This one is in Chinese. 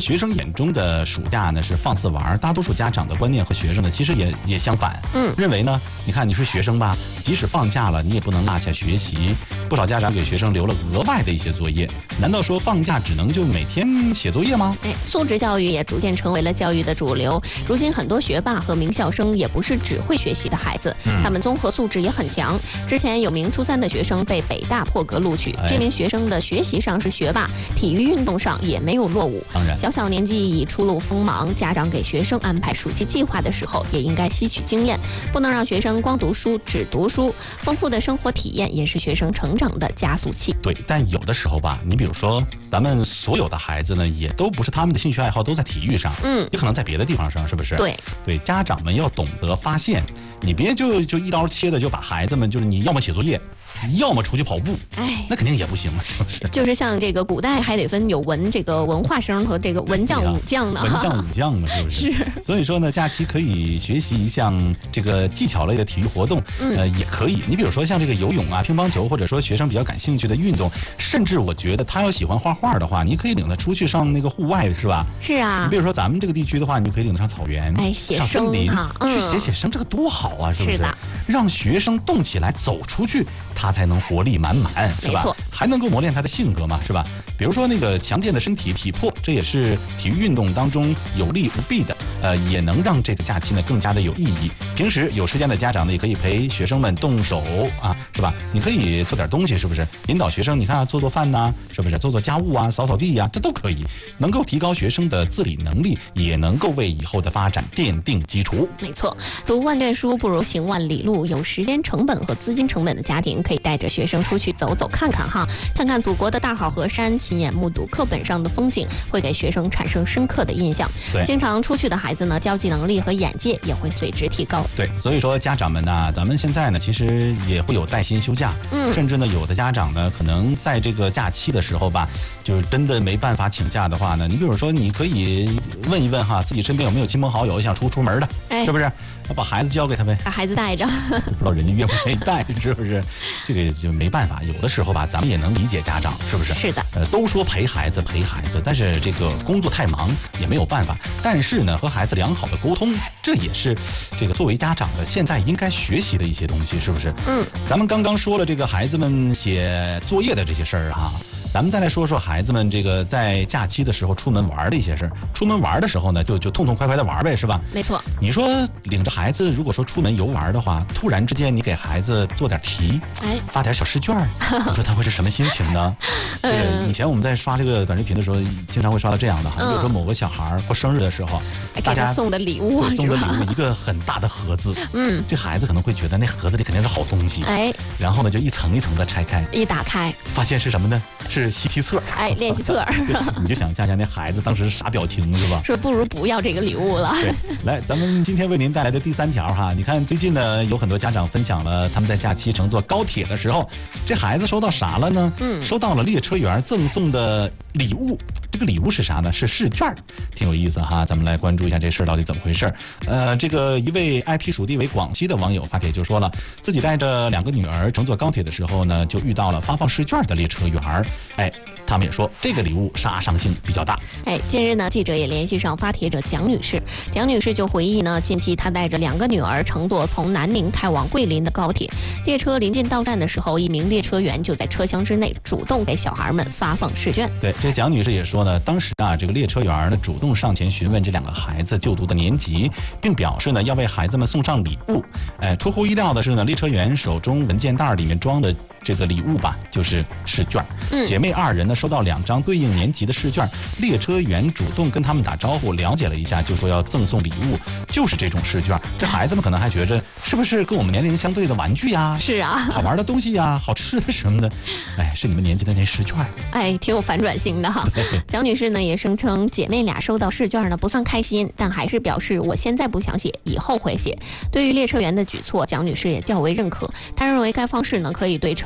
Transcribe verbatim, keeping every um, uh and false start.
学生眼中的暑假呢是放肆玩，大多数家长的观念和学生呢其实也也相反， 嗯， 认为呢，你看你是学生吧，即使放假了，你也不能落下学习。不少家长给学生留了额外的一些作业，难道说放假只能就每天写作业吗？ 哎，素质教育也逐渐成为了教育的主流。如今很多学霸和名校生也不是只会学习的孩子，嗯、他们综合素质也很强。之前有名初三的学生被北大破格录取，这名学生的学习上是学霸，体育运动上也没有落伍。 当然， 小小年纪已初露锋芒，家长给学生安排暑期计划的时候，也应该吸取经验，不能让学生光读书只读书。丰富的生活体验也是学生成长的加速器。 对，但有的时候吧，你比如说，咱们所有的孩子呢，也都不是他们的兴趣爱好都在体育上， 嗯， 也可能在别的地方上，是不是？ 对， 对，家长们要懂得发现，你别就就一刀切的就把孩子们，就是你要么写作业，要么出去跑步， 哎， 那肯定也不行了，是不是？ 就是像这个古代还得分有文这个文化生和这个文将武将呢， 文将武将嘛，是不是？ 是。 所以说呢，假期可以学习一项这个技巧类的体育活动， 嗯、 呃，也可以。你比如说像这个游泳啊、乒乓球，或者说学生比较感兴趣的运动，甚至我觉得他要喜欢画画的话，你可以领他出去上那个户外，是吧？ 是啊。 你比如说咱们这个地区的话，你就可以领他上草原， 哎，写上森林， 嗯、 去写写生，这个多好啊，是不是？ 是的。 让学生动起来，走出去，他才能活力满满，是吧？ 没错， 还能够磨练他的性格嘛，是吧？比如说那个强健的身体体魄，这也是体育运动当中有利无弊的，呃，也能让这个假期呢更加的有意义。平时有时间的家长呢，也可以陪学生们动手啊，是吧？你可以做点东西，是不是？引导学生，你看、啊、做做饭呐、啊，是不是？做做家务啊，扫扫地呀、啊，这都可以，能够提高学生的自理能力，也能够为以后的发展奠定基础。 没错，读万卷书不如行万里路。有时间成本和资金成本的家庭，可以带着学生出去走走看看哈，看看祖国的大好河山，亲眼目睹课本上的风景，会给学生产生深刻的印象。 对， 经常出去的孩子呢，交际能力和眼界也会随之提高。 对，所以说家长们呢，咱们现在呢，其实也会有带薪休假， 嗯， 甚至呢，有的家长呢，可能在这个假期的时候吧，就是真的没办法请假的话呢，你比如说，你可以问一问哈，自己身边有没有亲朋好友想出出门的， 哎、 是不是？把孩子交给他呗， 把孩子带着， 不知道人家愿不愿意带，是不是？这个就没办法。有的时候吧，咱们也能理解家长，是不是？ 是的。 呃，都说陪孩子陪孩子，但是这个工作太忙也没有办法。但是呢，和孩子良好的沟通，这也是这个作为家长的现在应该学习的一些东西，是不是？ 嗯。 咱们刚刚说了这个孩子们写作业的这些事儿哈。咱们再来说说孩子们这个在假期的时候出门玩的一些事儿。出门玩的时候呢，就就痛痛快快的玩呗，是吧？ 没错。 你说领着孩子，如果说出门游玩的话，突然之间你给孩子做点题， 哎， 发点小试卷，你说他会是什么心情呢？这个以前我们在刷这个短视频的时候，经常会刷到这样的哈，比如说某个小孩过生日的时候， 大家送的礼物， 送的礼物一个很大的盒子， 嗯， 这孩子可能会觉得那盒子里肯定是好东西， 哎， 然后呢就一层一层的拆开， 一打开， 发现是什么呢？是习题册， 哎，练习册。 你就想象一下那孩子当时啥表情是吧？ 说不如不要这个礼物了。 对，来，咱们今天为您带来的第三条哈，你看最近呢有很多家长分享了他们在假期乘坐高铁的时候，这孩子收到啥了呢？嗯，收到了列车员赠送的礼物。这个礼物是啥呢？是试卷，挺有意思哈。咱们来关注一下这事儿到底怎么回事。呃，这个一位 I P 属地为广西的网友发帖就说了，自己带着两个女儿乘坐高铁的时候呢，就遇到了发放试卷的列车员。哎，他们也说这个礼物杀伤性比较大。 哎，近日呢，记者也联系上发帖者蒋女士，蒋女士就回忆呢，近期她带着两个女儿乘坐从南宁开往桂林的高铁，列车临近到站的时候，一名列车员就在车厢之内主动给小孩们发放试卷。 对，这蒋女士也说呢，当时啊，这个列车员呢主动上前询问这两个孩子就读的年级，并表示呢要为孩子们送上礼物。哎，出乎意料的是呢，列车员手中文件袋里面装的这个礼物吧，就是试卷。 嗯， 姐妹二人呢收到两张对应年级的试卷，列车员主动跟他们打招呼，了解了一下，就说要赠送礼物，就是这种试卷。这孩子们可能还觉着是不是跟我们年龄相对的玩具呀？ 是啊， 好玩的东西呀，好吃的什么的，哎，是你们年级的那试卷。 哎，挺有反转性的哈。蒋女士呢也声称，姐妹俩收到试卷呢不算开心，但还是表示我现在不想写，以后会写。对于列车员的举措，蒋女士也较为认可，她认为该方式呢可以对车